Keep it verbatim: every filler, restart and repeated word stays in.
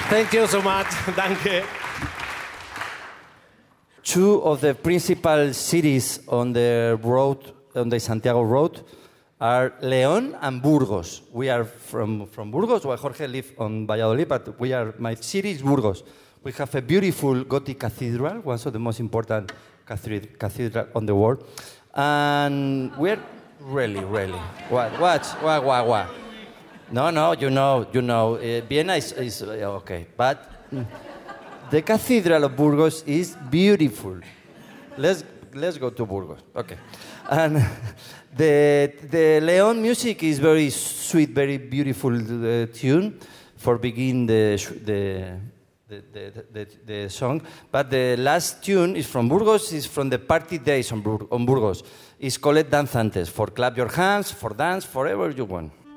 Thank you so much. Danke. Two of the principal cities on the road, on the Santiago road, are León and Burgos. We are from, from Burgos. Well, Jorge lives on Valladolid, but we are, my city is Burgos. We have a beautiful Gothic cathedral, one of the most important cathedral on the world. And we're really, really, what, what, what, what, what? No, no, you know, you know, uh, Vienna is, is uh, okay, but mm, the Cathedral of Burgos is beautiful. Let's let's go to Burgos, okay. And the the León music is very sweet, very beautiful uh, tune for begin the the. The, the, the, the song, but the last tune is from Burgos, is from the party days on, Bur- on Burgos. It's called Danzantes, for clap your hands, for dance, forever you want.